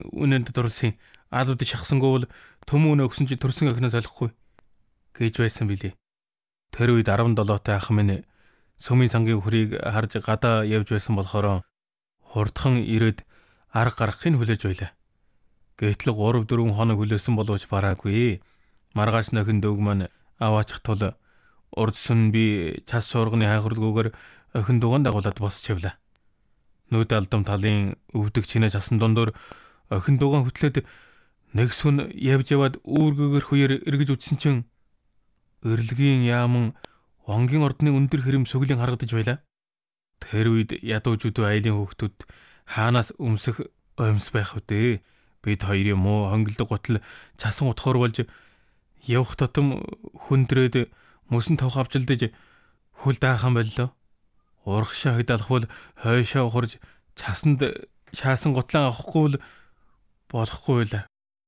үнэнд дурлсан аалуудыг шахсангүй бол төмөн өгсөн чи төрсөн охиноос олихгүй гэж байсан билий. Тэр үед 17-тай ах минь сүмийн сангийн хүрийг харж гадаа явж байсан болохоор хурдхан ирээд арга гаргахыг хүлээж байлаа. Гэтэл 3-4 хоног хүлээсэн боловч бараагүй. Маргааш нөхөн дүүг маань аваачих тул урд сүн би цас суурганы хайхралгүйгээр охин дууган дагуулад босч явлаа. Нүд алдам талын өвдөг чинээ часан дундуур охин дууган хөтлөөд нэг сүн явж яваад үүргээр хүээр эргэж үтсэн чин өрлөгийн яаман Вонгийн ордны өндөр хэрэм сүглийн харагдаж байлаа. Тэр үед ядуужууд айлын хүүхдүүд хаанаас өмсөх оймс байх вдэ. Бид хоёрын муу хонголдог гутал цасан утхуур болж явах тутам хүндрээд мөсөн тавх авчилдаж хөл даахan боллоо. Урагшаа хөдөлхвөл хойшоо ухарж цасанд шаасан гутлаа авахгүй л болохгүй л.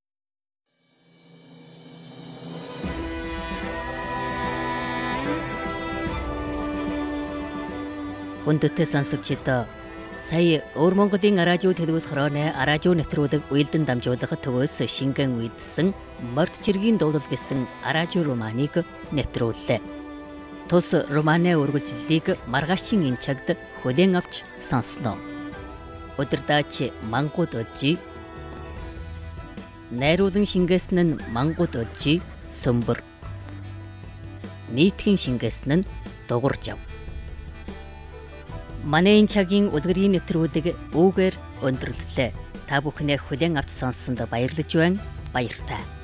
Хүндэтгэл сонсогчдоо сая Өвөр Монголын радио телевиз хорооны радио нэвтрүүлэг уйлдан дамжуулах төвөөс шингэн үйдсэн Морд чиргийн дуулал гэсэн радио романыг нэвтрүүллээ. Тус романы үргэлжлэлийг маргаашийн энэ цагт хүлээн авч сонсноо. Өдөрдаач мангууд олжи. Найруулан шингээсэн нь мангууд олжи сөмбөр. Нийтхэн шингээсэн нь дугууржав. Манай энэ цагийн өдрийн нэвтрүүлэг үүгээр өндөрлөлөө. Та бүхнээ хүлээн авч сонссонд баярлаж байна. Баяртай.